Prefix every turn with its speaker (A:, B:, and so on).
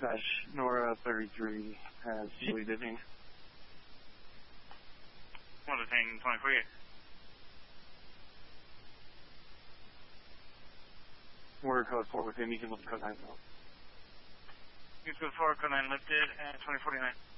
A: dispatch, Nora 33 has Louis Disney.
B: What is thing 2048?
A: We're code 4 with him. You can look code 9 now.
B: Use code 4, code 9 lifted, and 2049.